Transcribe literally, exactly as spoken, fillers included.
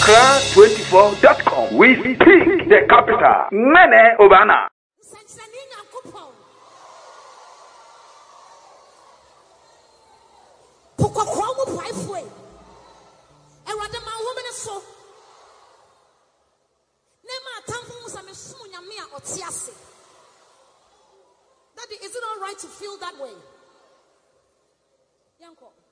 accra twenty-four dot com. We speak the capital. Mene Obana. Daddy, is it all right to feel that way? Yanko.